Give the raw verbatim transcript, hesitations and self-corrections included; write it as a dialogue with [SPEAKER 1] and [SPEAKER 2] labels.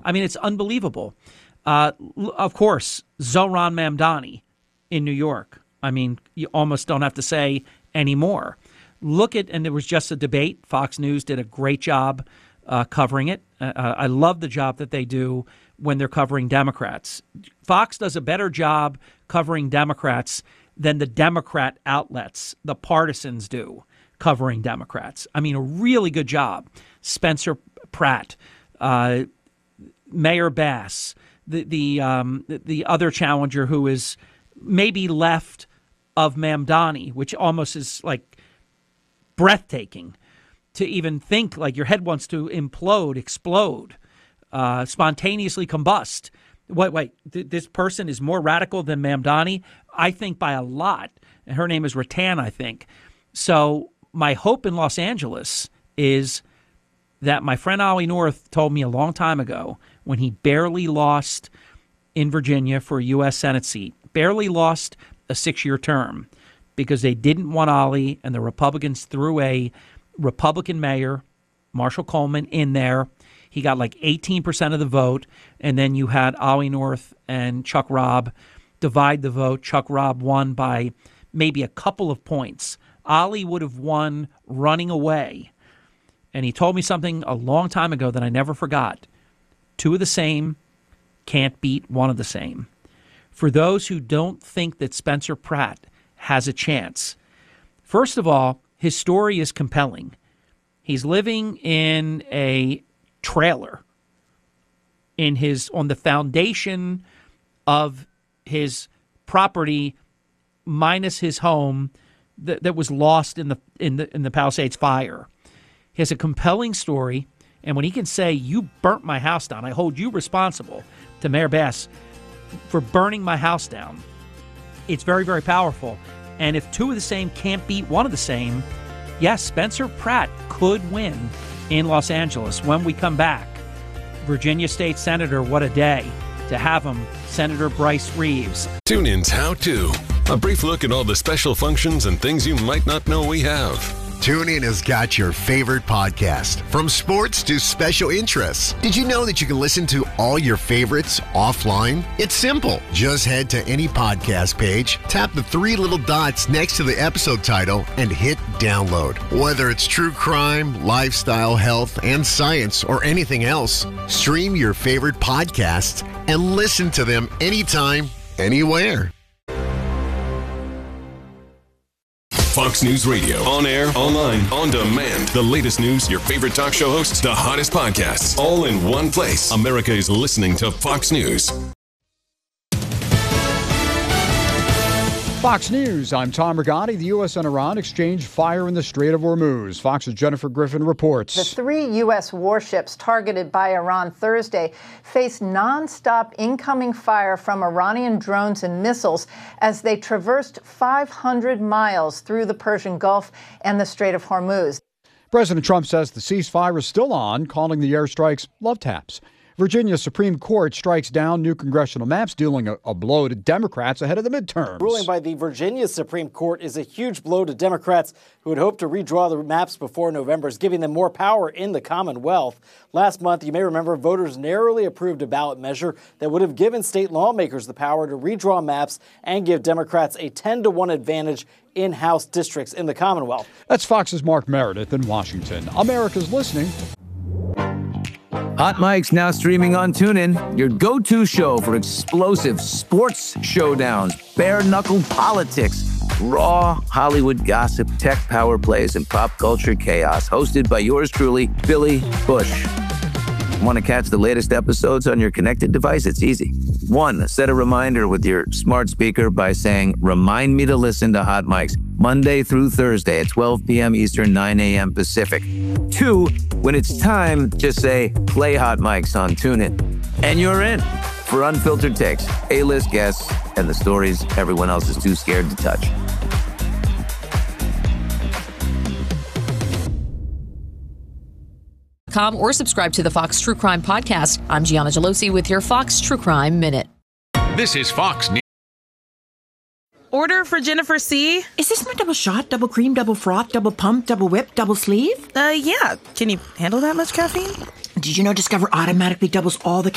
[SPEAKER 1] I mean, it's unbelievable. Uh, of course, Zohran Mamdani in New York. I mean, you almost don't have to say any more. Look at, and there was just a debate. Fox News did a great job uh, covering it. Uh, I love the job that they do when they're covering Democrats. Fox does a better job covering Democrats than the Democrat outlets, the partisans, do covering Democrats. I mean, a really good job. Spencer Pratt, uh, Mayor Bass, the the um, the other challenger who is maybe left of Mamdani, which almost is like breathtaking to even think. Like your head wants to implode, explode, uh, spontaneously combust. Wait, wait, th- this person is more radical than Mamdani? I think by a lot. And her name is Rattan, I think. So my hope in Los Angeles is that my friend Ollie North told me a long time ago when he barely lost in Virginia for a U S Senate seat, barely lost a six-year term because they didn't want Ollie, and the Republicans threw a Republican mayor, Marshall Coleman, in there. He got like eighteen percent of the vote, and then you had Ollie North and Chuck Robb divide the vote. Chuck Robb won by maybe a couple of points. Ollie would have won running away. And he told me something a long time ago that I never forgot. Two of the same can't beat one of the same. For those who don't think that Spencer Pratt has a chance, first of all, his story is compelling. He's living in a trailer in his on the foundation of his property minus his home that, that was lost in the in the in the Palisades fire. He has a compelling story, and when he can say, "You burnt my house down, I hold you responsible," to Mayor Bass for burning my house down, it's very, very powerful. And if two of the same can't beat one of the same, yes, Spencer Pratt could win in Los Angeles. When we come back, Virginia State Senator, what a day to have him, Senator Bryce Reeves.
[SPEAKER 2] Tune in's How To, a brief look at all the special functions and things you might not know we have.
[SPEAKER 3] TuneIn has got your favorite podcast, from sports to special interests. Did you know that you can listen to all your favorites offline? It's simple. Just head to any podcast page, tap the three little dots next to the episode title, and hit download. Whether it's true crime, lifestyle, health, and science, or anything else, stream your favorite podcasts and listen to them anytime, anywhere.
[SPEAKER 2] Fox News Radio. On air, online, on demand. The latest news, your favorite talk show hosts, the hottest podcasts, all in one place. America is listening to Fox News.
[SPEAKER 4] Fox News, I'm Tom Rigotti. The U S and Iran exchanged fire in the Strait of Hormuz. Fox's Jennifer Griffin reports.
[SPEAKER 5] The three U S warships targeted by Iran Thursday faced nonstop incoming fire from Iranian drones and missiles as they traversed five hundred miles through the Persian Gulf and the Strait of Hormuz.
[SPEAKER 4] President Trump says the ceasefire is still on, calling the airstrikes love taps. Virginia Supreme Court strikes down new congressional maps, dealing a, a blow to Democrats ahead of the midterms.
[SPEAKER 6] Ruling by the Virginia Supreme Court is a huge blow to Democrats who had hoped to redraw the maps before November, giving them more power in the Commonwealth. Last month, you may remember, voters narrowly approved a ballot measure that would have given state lawmakers the power to redraw maps and give Democrats a ten to one advantage in House districts in the Commonwealth.
[SPEAKER 4] That's Fox's Mark Meredith in Washington. America's listening.
[SPEAKER 7] Hot Mike's now streaming on TuneIn, your go-to show for explosive sports showdowns, bare-knuckle politics, raw Hollywood gossip, tech power plays, and pop culture chaos. Hosted by yours truly, Billy Bush. Want to catch the latest episodes on your connected device? It's easy. One, set a reminder with your smart speaker by saying, "Remind me to listen to Hot Mike's Monday through Thursday at twelve p.m. Eastern, nine a.m. Pacific." Two, when it's time, just say, "Play Hot Mike's" on TuneIn. And you're in for unfiltered takes, A-list guests, and the stories everyone else is too scared to touch.
[SPEAKER 8] Or subscribe to the Fox True Crime Podcast. I'm Gianna Gelosi with your Fox True Crime Minute.
[SPEAKER 2] This is Fox News.
[SPEAKER 9] Order for Jennifer C.
[SPEAKER 10] Is this my double shot, double cream, double froth, double pump, double whip, double sleeve?
[SPEAKER 9] Uh, yeah. Can you handle that much caffeine?
[SPEAKER 10] Did you know Discover automatically doubles all the